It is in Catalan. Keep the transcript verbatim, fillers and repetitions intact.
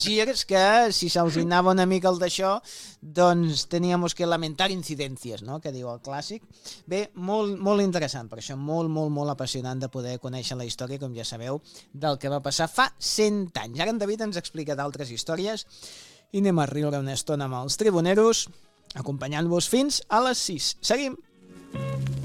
girs que, si se'ls anava una mica el d'això, doncs teníamos que lamentar incidències, no?, que diu el clàssic. Bé, molt, molt interessant, per això molt, molt, molt apassionant de poder conèixer la història, com ja sabeu, del que va passar fa cent anys. Ara en David ens explica d'altres històries i anem a riure una estona amb els tribuneros, acompanyant-vos fins a les sis. Seguim!